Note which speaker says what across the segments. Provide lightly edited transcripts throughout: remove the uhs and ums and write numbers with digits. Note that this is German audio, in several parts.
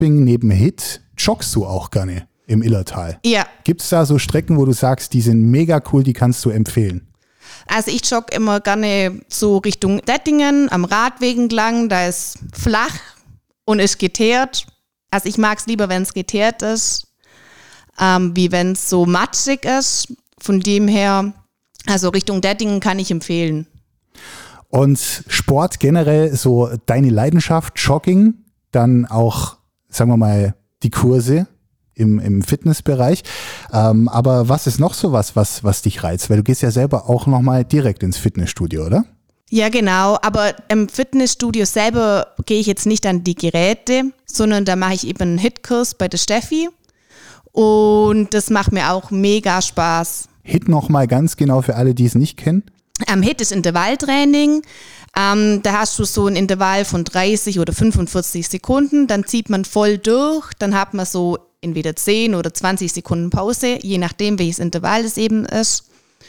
Speaker 1: Shopping neben HIIT joggst du auch gerne im Illertal.
Speaker 2: Ja.
Speaker 1: Gibt es da so Strecken, wo du sagst, die sind mega cool, die kannst du empfehlen?
Speaker 2: Also ich jogge immer gerne so Richtung Dettingen, am Radweg entlang, da ist flach und ist geteert. Also ich mag es lieber, wenn es geteert ist, wie wenn es so matschig ist. Von dem her, also Richtung Dettingen kann ich empfehlen.
Speaker 1: Und Sport generell, so deine Leidenschaft, Jogging, dann auch, sagen wir mal, die Kurse im Fitnessbereich. Aber was ist noch so was dich reizt? Weil du gehst ja selber auch nochmal direkt ins Fitnessstudio, oder?
Speaker 2: Ja, genau. Aber im Fitnessstudio selber gehe ich jetzt nicht an die Geräte, sondern da mache ich eben einen HIIT-Kurs bei der Steffi. Und das macht mir auch mega Spaß.
Speaker 1: HIIT nochmal ganz genau für alle, die es nicht kennen.
Speaker 2: HIIT ist Intervalltraining. Da hast du so ein Intervall von 30 oder 45 Sekunden. Dann zieht man voll durch. Dann hat man so entweder 10 oder 20 Sekunden Pause, je nachdem, welches Intervall es eben ist.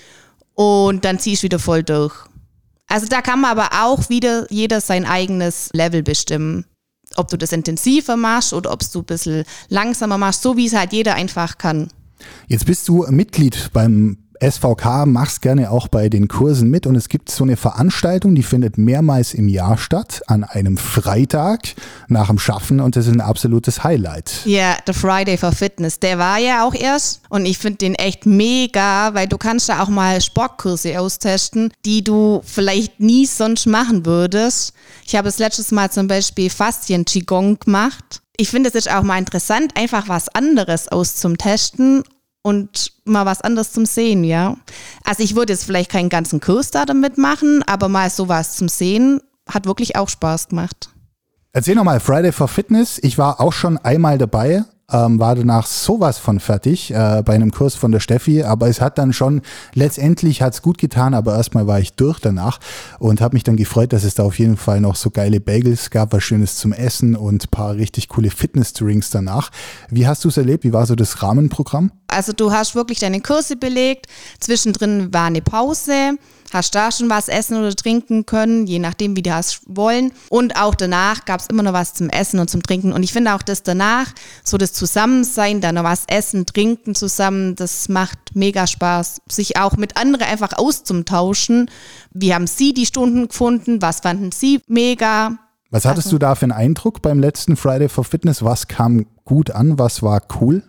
Speaker 2: Und dann ziehst du wieder voll durch. Also da kann man aber auch wieder jeder sein eigenes Level bestimmen. Ob du das intensiver machst oder ob du ein bisschen langsamer machst, so wie es halt jeder einfach kann.
Speaker 1: Jetzt bist du Mitglied beim SVK, machst gerne auch bei den Kursen mit und es gibt so eine Veranstaltung, die findet mehrmals im Jahr statt, an einem Freitag nach dem Schaffen und das ist ein absolutes Highlight.
Speaker 2: Ja, der Friday for Fitness, der war ja auch erst und ich finde den echt mega, weil du kannst da auch mal Sportkurse austesten, die du vielleicht nie sonst machen würdest. Ich habe das letztes Mal zum Beispiel Faszien-Qigong gemacht. Ich finde, es ist auch mal interessant, einfach was anderes auszutesten und mal was anderes zum Sehen, ja. Also ich würde jetzt vielleicht keinen ganzen Kurs da damit machen, aber mal sowas zum Sehen hat wirklich auch Spaß gemacht.
Speaker 1: Erzähl nochmal, Friday for Fitness, ich war auch schon einmal dabei, war danach sowas von fertig bei einem Kurs von der Steffi, aber es hat dann schon, letztendlich hat es gut getan, aber erstmal war ich durch danach und habe mich dann gefreut, dass es da auf jeden Fall noch so geile Bagels gab, was Schönes zum Essen und ein paar richtig coole Fitness-Drinks danach. Wie hast du es erlebt? Wie war so das Rahmenprogramm?
Speaker 2: Also du hast wirklich deine Kurse belegt, zwischendrin war eine Pause, hast da schon was essen oder trinken können, je nachdem, wie du hast wollen. Und auch danach gab es immer noch was zum Essen und zum Trinken. Und ich finde auch, dass danach so das Zusammensein, da noch was essen, trinken zusammen, das macht mega Spaß, sich auch mit anderen einfach auszutauschen. Wie haben Sie die Stunden gefunden? Was fanden Sie mega?
Speaker 1: Was hattest du da für einen Eindruck beim letzten Friday for Fitness? Was kam gut an? Was war cool?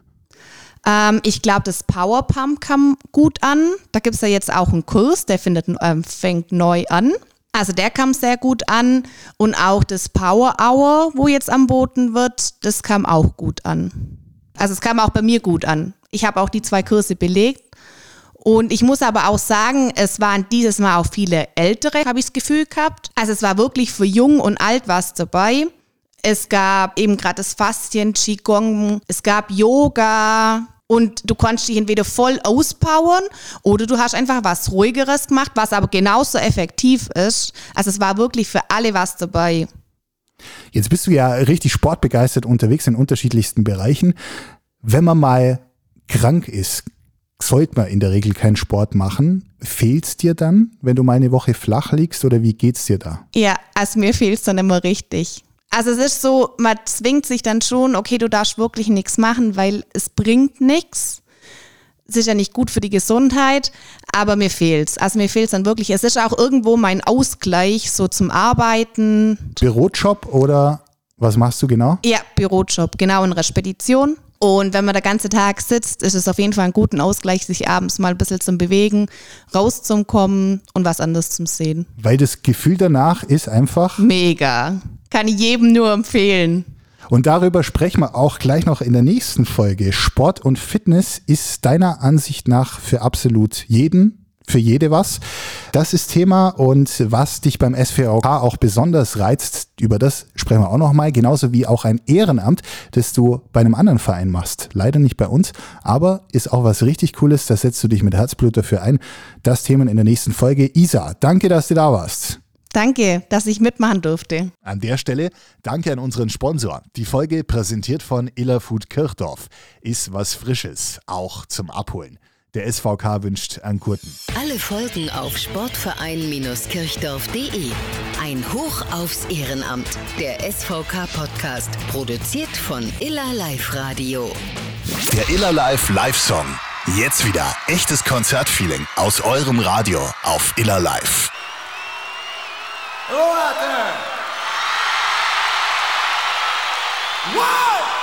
Speaker 2: Ich glaube, das Power Pump kam gut an. Da gibt es ja jetzt auch einen Kurs, der fängt neu an. Also der kam sehr gut an. Und auch das Power Hour, wo jetzt angeboten wird, das kam auch gut an. Also es kam auch bei mir gut an. Ich habe auch die 2 Kurse belegt. Und ich muss aber auch sagen, es waren dieses Mal auch viele Ältere, habe ich das Gefühl gehabt. Also es war wirklich für Jung und Alt was dabei. Es gab eben gerade das Faszien, Qigong, es gab Yoga und du konntest dich entweder voll auspowern oder du hast einfach was Ruhigeres gemacht, was aber genauso effektiv ist. Also es war wirklich für alle was dabei.
Speaker 1: Jetzt bist du ja richtig sportbegeistert unterwegs in unterschiedlichsten Bereichen. Wenn man mal krank ist, sollte man in der Regel keinen Sport machen. Fehlt es dir dann, wenn du mal eine Woche flach liegst oder wie geht's dir da?
Speaker 2: Ja, also mir fehlt es dann immer richtig. Also es ist so, man zwingt sich dann schon, okay, du darfst wirklich nichts machen, weil es bringt nichts. Es ist ja nicht gut für die Gesundheit, aber mir fehlt's. Also mir fehlt's dann wirklich. Es ist auch irgendwo mein Ausgleich so zum Arbeiten.
Speaker 1: Bürojob oder was machst du genau?
Speaker 2: Ja, Bürojob, genau, in einer Spedition. Und wenn man den ganzen Tag sitzt, ist es auf jeden Fall ein guter Ausgleich, sich abends mal ein bisschen zum Bewegen, rauszukommen und was anderes zum Sehen.
Speaker 1: Weil das Gefühl danach ist einfach
Speaker 2: mega. Kann ich jedem nur empfehlen.
Speaker 1: Und darüber sprechen wir auch gleich noch in der nächsten Folge. Sport und Fitness ist deiner Ansicht nach für absolut jeden, für jede was. Das ist Thema und was dich beim SVK auch besonders reizt, über das sprechen wir auch nochmal, genauso wie auch ein Ehrenamt, das du bei einem anderen Verein machst. Leider nicht bei uns, aber ist auch was richtig Cooles, da setzt du dich mit Herzblut dafür ein. Das Thema in der nächsten Folge. Isa, danke, dass du da warst.
Speaker 2: Danke, dass ich mitmachen durfte.
Speaker 1: An der Stelle danke an unseren Sponsor. Die Folge präsentiert von Illerfood Kirchdorf. Ist was Frisches, auch zum Abholen. Der SVK wünscht einen Kurten.
Speaker 3: Alle Folgen auf sportverein-kirchdorf.de. Ein Hoch aufs Ehrenamt. Der SVK-Podcast, produziert von Iller Live Radio.
Speaker 4: Der Iller Live Live-Song. Jetzt wieder echtes Konzertfeeling aus eurem Radio auf Iller Live.
Speaker 5: Wow!